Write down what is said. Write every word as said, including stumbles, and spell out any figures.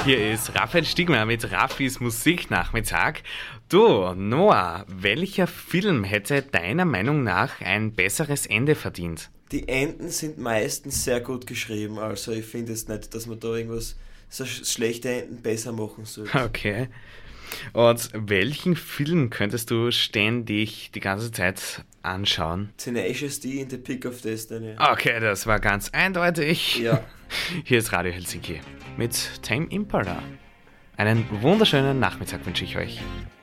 Hier ist Raphael Stigmer mit Raffis Musiknachmittag. Du, Noah, welcher Film hätte deiner Meinung nach ein besseres Ende verdient? Die Enden sind meistens sehr gut geschrieben, also ich finde jetzt nicht, dass man da irgendwas so schlechte Enden besser machen sollte. Okay. Und welchen Film könntest du ständig die ganze Zeit anschauen? Tenacious D in the Pick of Destiny. Okay, das war ganz eindeutig. Ja. Hier ist Radio Helsinki mit Tame Impala. Einen wunderschönen Nachmittag wünsche ich euch.